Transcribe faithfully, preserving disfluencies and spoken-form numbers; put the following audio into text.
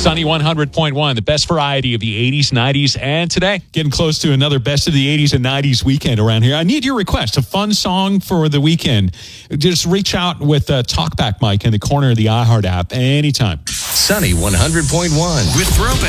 Sunny one hundred point one, the best variety of the eighties, nineties, and today. Getting close to another best of the eighties and nineties weekend around here. I need your request, a fun song for the weekend. Just reach out with a talkback mic in the corner of the iHeart app anytime. Sunny one hundred point one with Throwback.